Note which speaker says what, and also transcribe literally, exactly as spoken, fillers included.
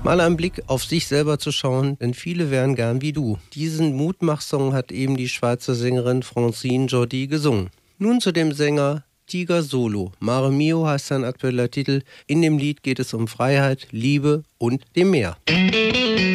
Speaker 1: Mal einen Blick auf sich selber zu schauen, denn viele wären gern wie du. Diesen Mutmachsong hat eben die Schweizer Sängerin Francine Jordi gesungen. Nun zu dem Sänger Tiger Solo. Mare Mio heißt sein aktueller Titel. In dem Lied geht es um Freiheit, Liebe und dem Meer.